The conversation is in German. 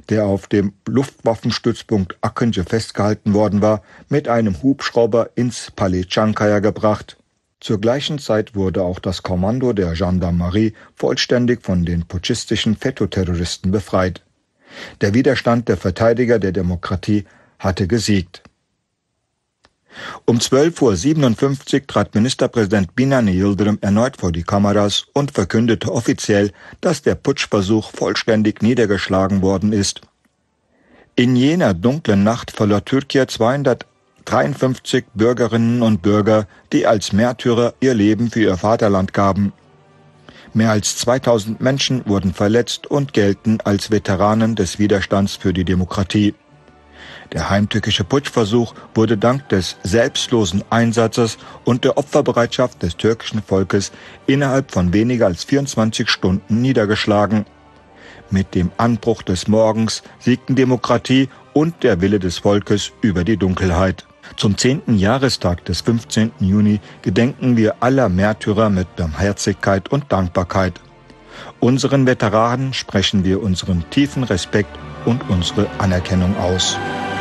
der auf dem Luftwaffenstützpunkt Akıncı festgehalten worden war, mit einem Hubschrauber ins Palais Çankaya gebracht. Zur gleichen Zeit wurde auch das Kommando der Gendarmerie vollständig von den putschistischen FETÖ-Terroristen befreit. Der Widerstand der Verteidiger der Demokratie hatte gesiegt. Um 12:57 Uhr trat Ministerpräsident Binali Yıldırım erneut vor die Kameras und verkündete offiziell, dass der Putschversuch vollständig niedergeschlagen worden ist. In jener dunklen Nacht verlor Türkei 253 Bürgerinnen und Bürger, die als Märtyrer ihr Leben für ihr Vaterland gaben. Mehr als 2000 Menschen wurden verletzt und gelten als Veteranen des Widerstands für die Demokratie. Der heimtückische Putschversuch wurde dank des selbstlosen Einsatzes und der Opferbereitschaft des türkischen Volkes innerhalb von weniger als 24 Stunden niedergeschlagen. Mit dem Anbruch des Morgens siegten Demokratie und der Wille des Volkes über die Dunkelheit. Zum 10. Jahrestag des 15. Juni gedenken wir aller Märtyrer mit Barmherzigkeit und Dankbarkeit. Unseren Veteranen sprechen wir unseren tiefen Respekt und unsere Anerkennung aus.